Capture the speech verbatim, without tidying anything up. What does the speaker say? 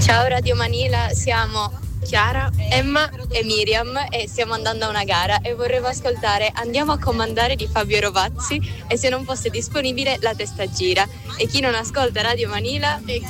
Ciao Radio Manila, siamo Chiara, Emma e Miriam e stiamo andando a una gara e vorremmo ascoltare Andiamo a comandare di Fabio Rovazzi e se non fosse disponibile La testa gira. E chi non ascolta Radio Manila